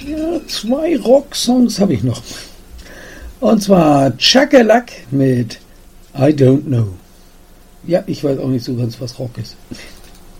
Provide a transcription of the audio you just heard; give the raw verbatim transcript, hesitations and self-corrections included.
Ja, zwei Rock-Songs habe ich noch. Und zwar Chakalak mit I Don't Know. Ja, ich weiß auch nicht so ganz, was Rock ist.